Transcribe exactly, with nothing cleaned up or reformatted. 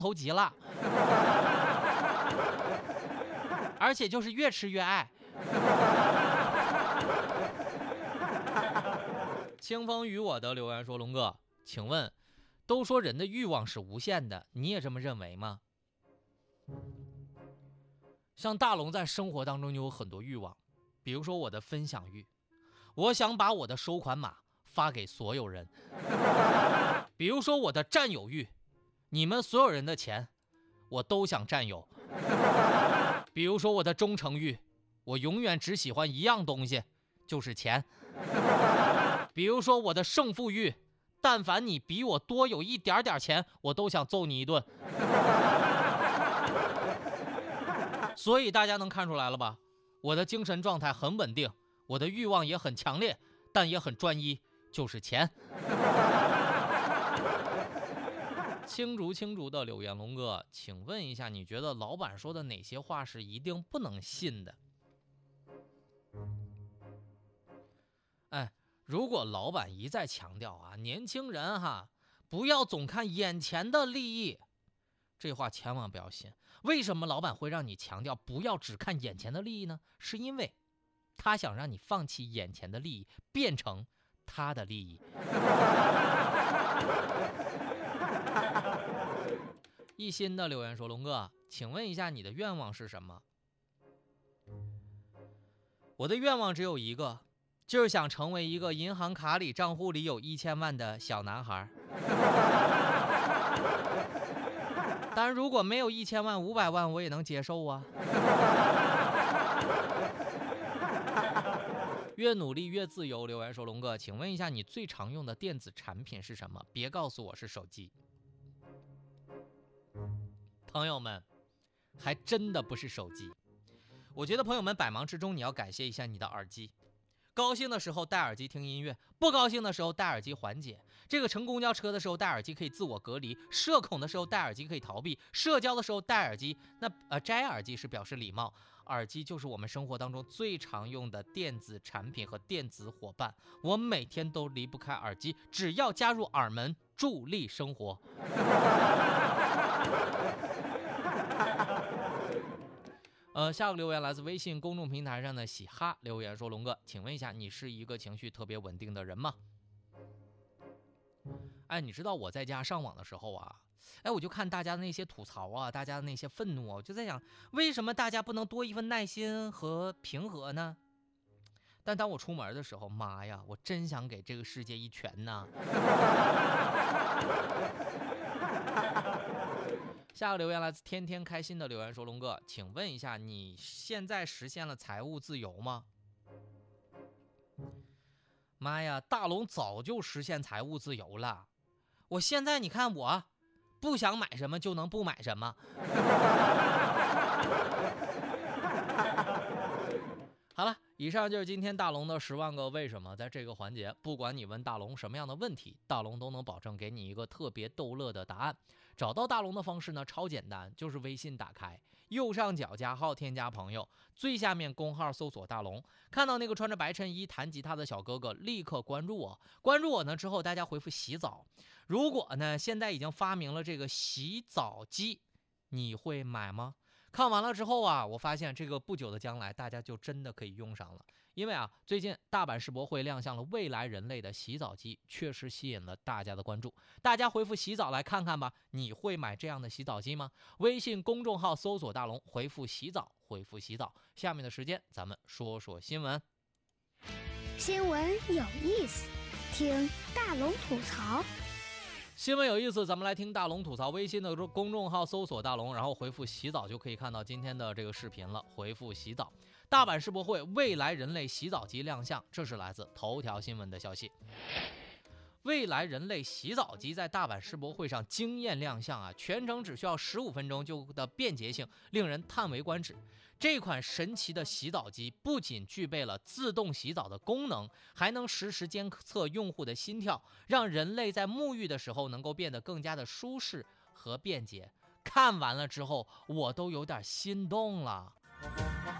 头急了，而且就是越吃越爱。清风与我的留言说，龙哥，请问都说人的欲望是无限的，你也这么认为吗？像大龙在生活当中就有很多欲望，比如说我的分享欲，我想把我的收款码发给所有人。比如说我的占有欲，你们所有人的钱我都想占有。比如说我的忠诚欲，我永远只喜欢一样东西，就是钱。比如说我的胜负欲，但凡你比我多有一点点钱，我都想揍你一顿。所以大家能看出来了吧？我的精神状态很稳定，我的欲望也很强烈，但也很专一，就是钱。青竹青竹的留言，龙哥，请问一下，你觉得老板说的哪些话是一定不能信的？哎，如果老板一再强调啊，年轻人哈，不要总看眼前的利益，这话千万不要信。为什么老板会让你强调不要只看眼前的利益呢？是因为他想让你放弃眼前的利益，变成他的利益。一心的留言说，龙哥，请问一下你的愿望是什么？我的愿望只有一个，就是想成为一个银行卡里账户里有一千万的小男孩。当然如果没有一千万五百万我也能接受啊。越努力越自由，留言说，龙哥，请问一下你最常用的电子产品是什么？别告诉我是手机。朋友们，还真的不是手机。我觉得朋友们百忙之中你要感谢一下你的耳机，高兴的时候戴耳机听音乐，不高兴的时候戴耳机缓解。这个乘公交车的时候戴耳机可以自我隔离，社恐的时候戴耳机可以逃避，社交的时候戴耳机，那呃摘耳机是表示礼貌。耳机就是我们生活当中最常用的电子产品和电子伙伴，我每天都离不开耳机，只要加入耳门，助力生活。呃，下个留言来自微信公众平台上的喜哈留言说，龙哥，请问一下，你是一个情绪特别稳定的人吗？哎，你知道我在家上网的时候啊，哎，我就看大家的那些吐槽啊，大家的那些愤怒啊，我就在想，为什么大家不能多一份耐心和平和呢？但当我出门的时候，妈呀，我真想给这个世界一拳呐！下个留言来自天天开心的留言说，龙哥，请问一下，你现在实现了财务自由吗？妈呀，大龙早就实现财务自由了。我现在你看我不想买什么就能不买什么。好了，以上就是今天大龙的十万个为什么。在这个环节，不管你问大龙什么样的问题，大龙都能保证给你一个特别逗乐的答案。找到大龙的方式呢，超简单，就是微信打开，右上角加号添加朋友，最下面公号搜索大龙，看到那个穿着白衬衣弹吉他的小哥哥，立刻关注我。关注我呢之后，大家回复洗澡。如果呢现在已经发明了这个洗澡机，你会买吗？看完了之后啊，我发现这个不久的将来大家就真的可以用上了。因为啊，最近大阪世博会亮相了未来人类的洗澡机，确实吸引了大家的关注。大家回复洗澡来看看吧，你会买这样的洗澡机吗？微信公众号搜索大龙，回复洗澡，回复洗澡。下面的时间咱们说说新闻。 新闻有意思，听大龙吐槽。 新闻有意思，咱们来听大龙吐槽。微信的公众号搜索大龙，然后回复洗澡就可以看到今天的这个视频了。回复洗澡，大阪世博会未来人类洗澡机亮相，这是来自头条新闻的消息。未来人类洗澡机在大阪世博会上惊艳亮相啊！全程只需要十五分钟就的便捷性，令人叹为观止。这款神奇的洗澡机不仅具备了自动洗澡的功能，还能实时监测用户的心跳，让人类在沐浴的时候能够变得更加的舒适和便捷。看完了之后，我都有点心动了。